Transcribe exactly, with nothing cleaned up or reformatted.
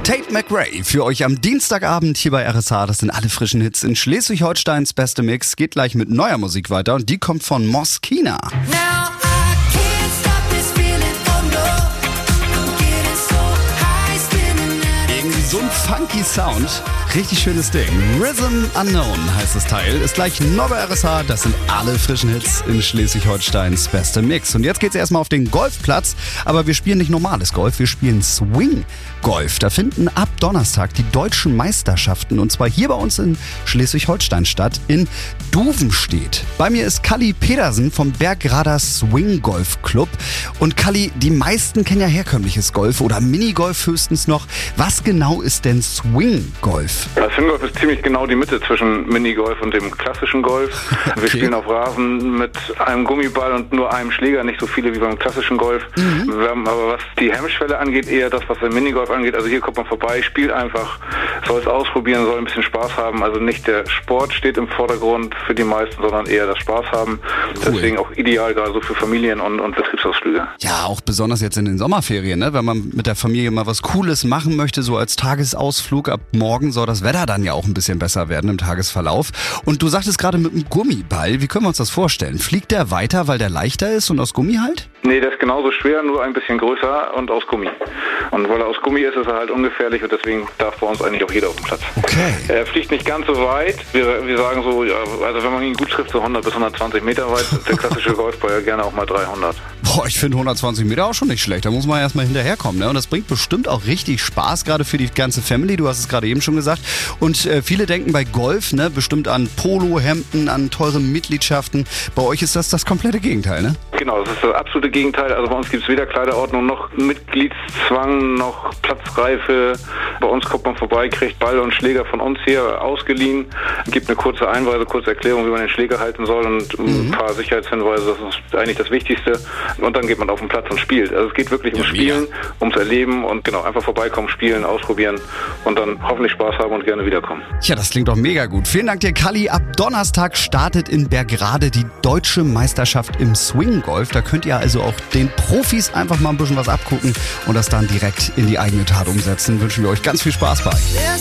Tate McRae für euch am Dienstagabend hier bei R S H. Das sind alle frischen Hits in Schleswig-Holsteins beste Mix. Geht gleich mit neuer Musik weiter und die kommt von Moskina. Irgendwie so ein funky Sound. Richtig schönes Ding. Rhythm Unknown heißt das Teil. Ist gleich neu bei R S H. Das sind alle frischen Hits in Schleswig-Holsteins beste Mix. Und jetzt geht's erstmal auf den Golfplatz. Aber wir spielen nicht normales Golf, wir spielen Swing Golf. Da finden ab Donnerstag die deutschen Meisterschaften. Und zwar hier bei uns in Schleswig-Holstein statt, in Duvenstedt. Bei mir ist Kalli Pedersen vom Bergrader Swing Golf Club. Und Kalli, die meisten kennen ja herkömmliches Golf oder Minigolf höchstens noch. Was genau ist denn Swing Golf? Das Swing Golf ist ziemlich genau die Mitte zwischen Minigolf und dem klassischen Golf. Okay. Wir spielen auf Rasen mit einem Gummiball und nur einem Schläger, nicht so viele wie beim klassischen Golf. Mhm. Wir haben aber was die Hemmschwelle angeht, eher das, was beim Minigolf angeht. Also hier kommt man vorbei, spielt einfach, soll es ausprobieren, soll ein bisschen Spaß haben. Also nicht der Sport steht im Vordergrund für die meisten, sondern eher das Spaß haben. Cool. Deswegen auch ideal gerade so für Familien und, und Betriebsausflüge. Ja, auch besonders jetzt in den Sommerferien, ne? Wenn man mit der Familie mal was Cooles machen möchte, so als Tagesausflug. Ab morgen soll das Wetter dann ja auch ein bisschen besser werden im Tagesverlauf. Und du sagtest gerade mit einem Gummiball, wie können wir uns das vorstellen? Fliegt der weiter, weil der leichter ist und aus Gummi halt? Nee, der ist genauso schwer, nur ein bisschen größer und aus Gummi. Und weil er aus Gummi ist, ist er halt ungefährlich und deswegen darf bei uns eigentlich auch jeder auf dem Platz. Okay. Er fliegt nicht ganz so weit. Wir, wir sagen so, ja, also wenn man ihn gut trifft, so hundert bis hundertzwanzig Meter weit, der klassische Golfball ja gerne auch mal dreihundert. Boah, ich finde hundertzwanzig Meter auch schon nicht schlecht. Da muss man erstmal hinterherkommen, ne? Und das bringt bestimmt auch richtig Spaß, gerade für die ganze Family. Du hast es gerade eben schon gesagt. Und äh, viele denken bei Golf, ne, bestimmt an Polohemden, an teure Mitgliedschaften. Bei euch ist das das komplette Gegenteil, ne? Genau, das ist das absolute Gegenteil. Also bei uns gibt es weder Kleiderordnung noch Mitgliedszwang noch Platzreife. Bei uns kommt man vorbei, kriegt Ball und Schläger von uns hier ausgeliehen, gibt eine kurze Einweise, kurze Erklärung, wie man den Schläger halten soll und ein mhm. paar Sicherheitshinweise. Das ist eigentlich das Wichtigste. Und dann geht man auf den Platz und spielt. Also es geht wirklich ums Spielen, ums Erleben und genau, einfach vorbeikommen, spielen, ausprobieren und dann hoffentlich Spaß haben und gerne wiederkommen. Ja, das klingt doch mega gut. Vielen Dank dir, Kalli. Ab Donnerstag startet in Bergrade die deutsche Meisterschaft im Swing Golf. Da könnt ihr also auch den Profis einfach mal ein bisschen was abgucken und das dann direkt in die eigene Tat umsetzen. Wünschen wir euch ganz viel Spaß bei.